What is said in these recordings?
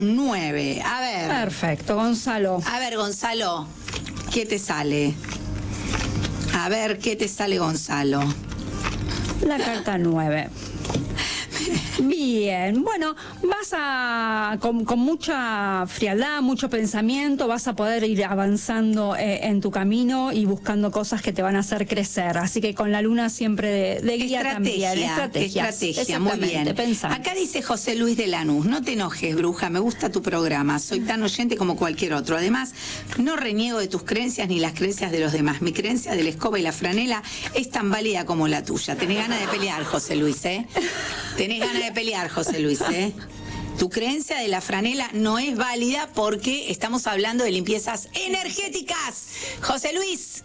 9. A ver. Perfecto, Gonzalo. A ver, Gonzalo, ¿qué te sale? A ver, ¿qué te sale, Gonzalo? La carta 9. Bien, bueno, con mucha frialdad, mucho pensamiento, vas a poder ir avanzando en tu camino y buscando cosas que te van a hacer crecer. Así que con la luna siempre de guía también. Estrategia, muy bien. Pensando. Acá dice José Luis de Lanús, no te enojes, bruja, me gusta tu programa, soy tan oyente como cualquier otro. Además, no reniego de tus creencias ni las creencias de los demás. Mi creencia de la escoba y la franela es tan válida como la tuya. Tenés ganas de pelear, José Luis, ¿eh? Tenés ganas de pelear, José Luis, ¿eh? Tu creencia de la franela no es válida porque estamos hablando de limpiezas energéticas. José Luis,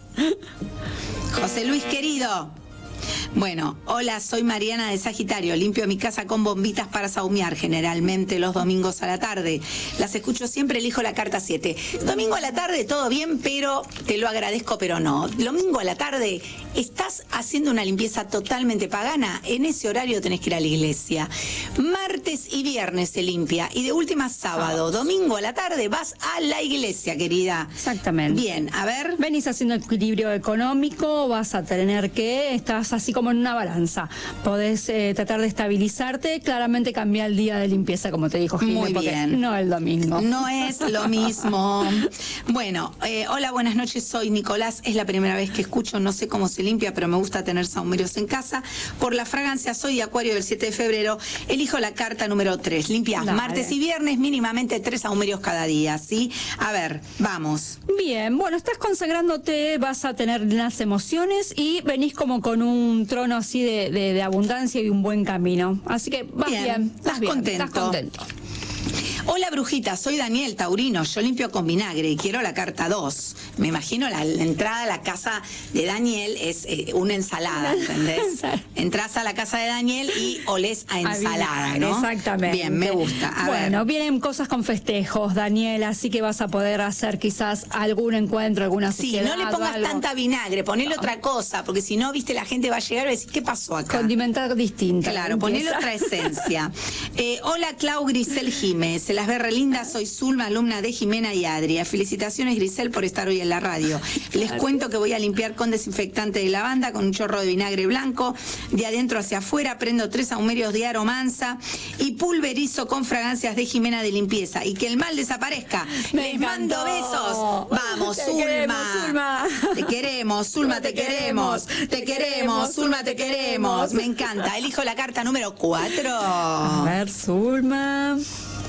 querido. Bueno, hola, soy Mariana de Sagitario. Limpio mi casa con bombitas para saumear, generalmente los domingos a la tarde. Las escucho siempre, elijo la carta 7. Domingo a la tarde, todo bien, pero te lo agradezco, pero no. Domingo a la tarde, estás haciendo una limpieza totalmente pagana. En ese horario tenés que ir a la iglesia. Martes y viernes se limpia. Y de última, sábado. Domingo a la tarde vas a la iglesia, querida. Exactamente. Bien, a ver. Venís haciendo equilibrio económico, vas a tener estás así como en una balanza. Podés tratar de estabilizarte, claramente cambiar el día de limpieza, como te dijo Jimé, muy bien. No el domingo. No es lo mismo. Bueno, hola, buenas noches, soy Nicolás. Es la primera vez que escucho, no sé cómo se limpia, pero me gusta tener saumerios en casa. Por la fragancia, soy de Acuario del 7 de febrero. Elijo la carta número 3. Limpias martes y viernes, mínimamente 3 saumerios cada día, ¿sí? A ver, vamos. Bien, bueno, estás consagrándote, vas a tener unas emociones y venís como con un trono así de abundancia y un buen camino. Así que vas bien. Estás contento. Hola, brujita, soy Daniel Taurino, yo limpio con vinagre y quiero la carta 2. Me imagino la entrada a la casa de Daniel es una ensalada, ¿entendés? Entrás a la casa de Daniel y olés a ensalada, ¿no? Exactamente. Bien, me gusta. Bueno, vienen cosas con festejos, Daniel, así que vas a poder hacer quizás algún encuentro, alguna sociedad. Sí, no le pongas tanta vinagre, ponele otra cosa, porque si no, viste, la gente va a llegar y va a decir, ¿qué pasó acá? Condimentar distinto. Claro, ponele otra esencia. Hola, Clau, Grisel Jiménez. Se las ve re lindas. Soy Zulma, alumna de Jimena y Adria. Felicitaciones, Grisel, por estar hoy en la radio. Les cuento que voy a limpiar con desinfectante de lavanda, con un chorro de vinagre blanco, de adentro hacia afuera. Prendo 3 saumerios de aromanza y pulverizo con fragancias de Jimena de limpieza. Y que el mal desaparezca. Les mando besos. Vamos, Zulma. Te queremos, Zulma, te queremos. Te queremos, Zulma, te queremos. Me encanta. Elijo la carta número 4. A ver, Zulma.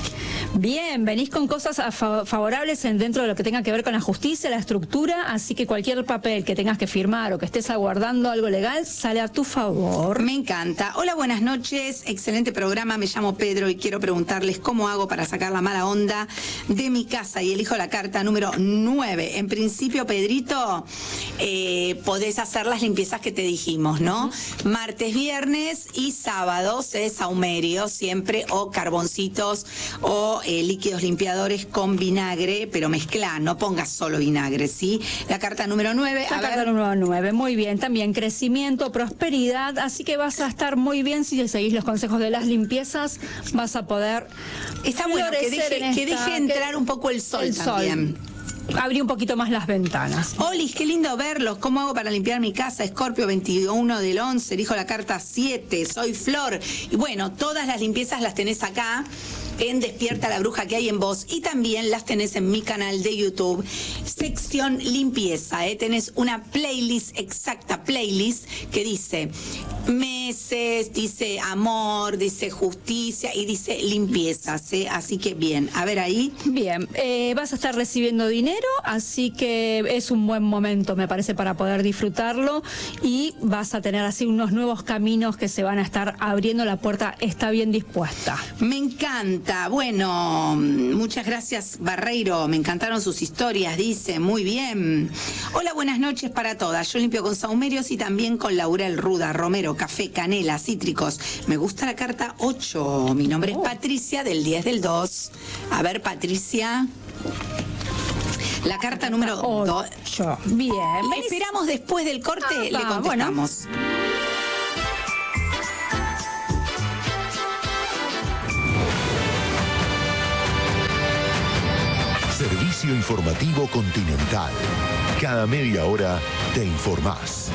Bien, venís con cosas favorables dentro de lo que tenga que ver con la justicia, la estructura, así que cualquier papel que tengas que firmar o que estés aguardando algo legal sale a tu favor. Me encanta. Hola, buenas noches, excelente programa, me llamo Pedro y quiero preguntarles cómo hago para sacar la mala onda de mi casa y elijo la carta número 9. En principio, Pedrito, podés hacer las limpiezas que te dijimos, ¿no? Martes, viernes y sábados, saumerio siempre, o carboncitos, o líquidos limpiadores con vinagre, pero mezclá, no pongas solo vinagre, ¿sí? La carta número 9. La carta número 9, muy bien. También crecimiento, prosperidad, así que vas a estar muy bien si seguís los consejos de las limpiezas, vas a poder. Está bueno que deje entrar un poco el sol también. Abrí un poquito más las ventanas. Olis, qué lindo verlos. ¿Cómo hago para limpiar mi casa? Escorpio 21 del 11, elijo la carta 7. Soy Flor. Y bueno, todas las limpiezas las tenés acá en Despierta la Bruja que hay en vos y también las tenés en mi canal de YouTube, sección limpieza, tenés una playlist, exacta playlist, que dice meses, dice amor, dice justicia y dice limpieza, así que bien, a ver ahí. Bien, vas a estar recibiendo dinero, así que es un buen momento, me parece, para poder disfrutarlo y vas a tener así unos nuevos caminos que se van a estar abriendo, la puerta está bien dispuesta. Me encanta. Bueno, muchas gracias, Barreiro. Me encantaron sus historias, dice. Muy bien. Hola, buenas noches para todas. Yo limpio con saumerios y también con laurel, ruda, romero, café, canela, cítricos. Me gusta la carta 8. Mi nombre es Patricia, del 10 del 2. A ver, Patricia. La carta número 8. Bien. Esperamos después del corte, le contestamos. Bueno. Espacio informativo Continental. Cada media hora te informás.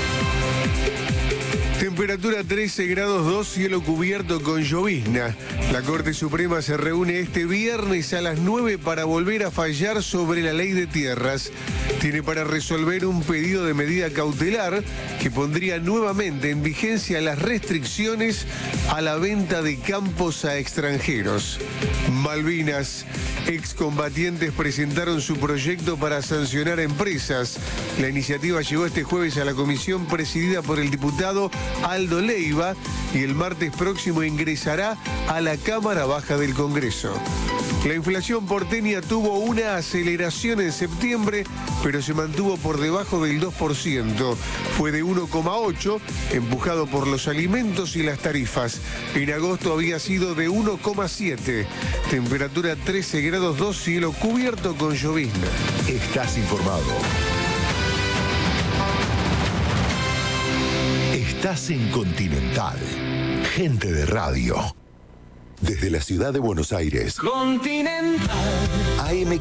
Temperatura 13 grados 2, cielo cubierto con llovizna. La Corte Suprema se reúne este viernes a las 9 para volver a fallar sobre la ley de tierras. Tiene para resolver un pedido de medida cautelar que pondría nuevamente en vigencia las restricciones a la venta de campos a extranjeros. Malvinas. Excombatientes presentaron su proyecto para sancionar a empresas. La iniciativa llegó este jueves a la comisión presidida por el diputado Aldo Leiva y el martes próximo ingresará a la Cámara Baja del Congreso. La inflación porteña tuvo una aceleración en septiembre, pero se mantuvo por debajo del 2%. Fue de 1,8, empujado por los alimentos y las tarifas. En agosto había sido de 1,7. Temperatura 13 grados 2, cielo cubierto con llovizna. Estás informado. Estás en Continental. Gente de radio. Desde la ciudad de Buenos Aires. Continental. AM